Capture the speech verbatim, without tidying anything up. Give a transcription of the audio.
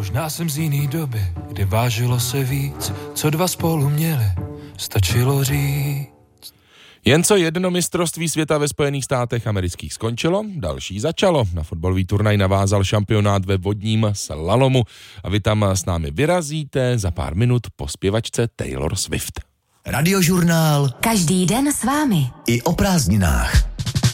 Možná jsem z jiný doby, kdy vážilo se víc, co dva spolu měli, stačilo říct. Jen co jedno mistrovství světa ve Spojených státech amerických skončilo, další začalo. Na fotbalový turnaj navázal šampionát ve vodním slalomu a vy tam s námi vyrazíte za pár minut po zpěvačce Taylor Swift. Radiožurnál. Každý den s vámi. I o prázdninách.